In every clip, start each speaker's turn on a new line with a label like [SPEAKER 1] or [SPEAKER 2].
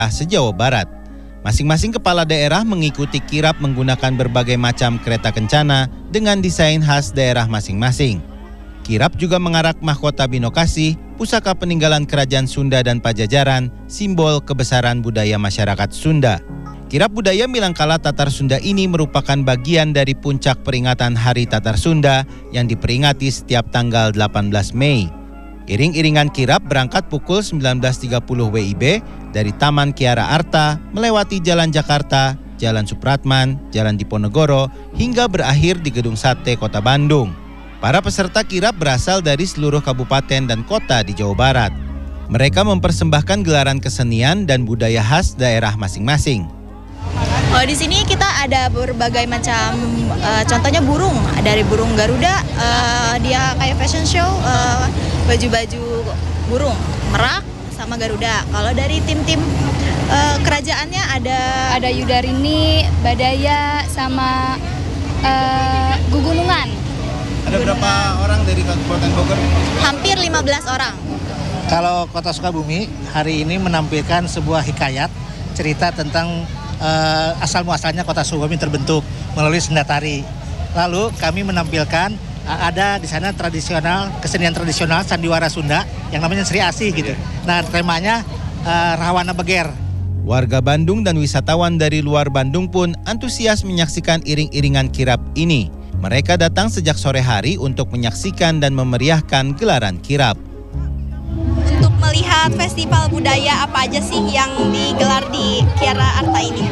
[SPEAKER 1] se-Jawa Barat. Masing-masing kepala daerah mengikuti kirap menggunakan berbagai macam kereta kencana dengan desain khas daerah masing-masing. Kirap juga mengarak mahkota Binokasi, pusaka peninggalan kerajaan Sunda dan Pajajaran, simbol kebesaran budaya masyarakat Sunda. Kirap budaya Milangkala Tatar Sunda ini merupakan bagian dari puncak peringatan Hari Tatar Sunda yang diperingati setiap tanggal 18 Mei. Iring-iringan kirap berangkat pukul 19.30 WIB dari Taman Kiara Arta, melewati Jalan Jakarta, Jalan Supratman, Jalan Diponegoro, hingga berakhir di Gedung Sate Kota Bandung. Para peserta kirap berasal dari seluruh kabupaten dan kota di Jawa Barat. Mereka mempersembahkan gelaran kesenian dan budaya khas daerah masing-masing.
[SPEAKER 2] Oh, di sini kita ada berbagai macam, contohnya burung, dari burung Garuda, dia kayak fashion show, baju-baju burung, merak sama Garuda. Kalau dari tim-tim kerajaannya ada
[SPEAKER 3] Yudarini, Badaya, sama Gugunungan.
[SPEAKER 1] Ada berapa orang dari Kabupaten Bogor?
[SPEAKER 2] Hampir 15 orang.
[SPEAKER 4] Kalau Kota Sukabumi hari ini menampilkan sebuah hikayat cerita tentang asal-muasalnya Kota Sukabumi terbentuk melalui senda tari. Lalu kami menampilkan ada di sana kesenian tradisional sandiwara Sunda yang namanya Sri Asih gitu. Nah, temanya Rahwana Beger.
[SPEAKER 1] Warga Bandung dan wisatawan dari luar Bandung pun antusias menyaksikan iring-iringan kirap ini. Mereka datang sejak sore hari untuk menyaksikan dan memeriahkan gelaran kirap.
[SPEAKER 2] Untuk melihat festival budaya apa aja sih yang digelar di Kiara Arta ini?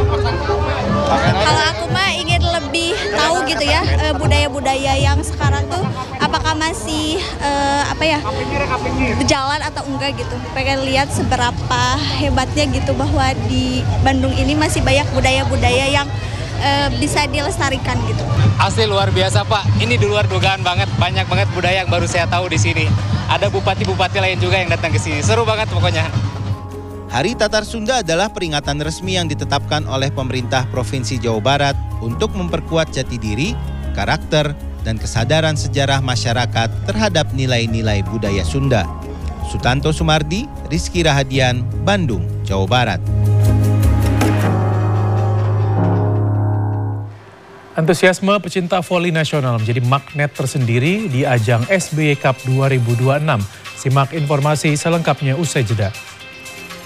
[SPEAKER 2] Kalau aku mah ingin lebih tahu gitu ya, budaya-budaya yang sekarang tuh apakah masih berjalan atau enggak gitu. Pengen lihat seberapa hebatnya gitu bahwa di Bandung ini masih banyak budaya-budaya yang bisa dilestarikan gitu.
[SPEAKER 5] Asli luar biasa Pak, ini di luar dugaan banget, banyak banget budaya yang baru saya tahu di sini. Ada bupati-bupati lain juga yang datang ke sini, seru banget pokoknya.
[SPEAKER 1] Hari Tatar Sunda adalah peringatan resmi yang ditetapkan oleh pemerintah Provinsi Jawa Barat untuk memperkuat jati diri, karakter, dan kesadaran sejarah masyarakat terhadap nilai-nilai budaya Sunda. Sutanto Sumardi, Rizky Rahadian, Bandung, Jawa Barat.
[SPEAKER 6] Antusiasme pecinta voli nasional menjadi magnet tersendiri di ajang SBY Cup 2026. Simak informasi selengkapnya usai jeda.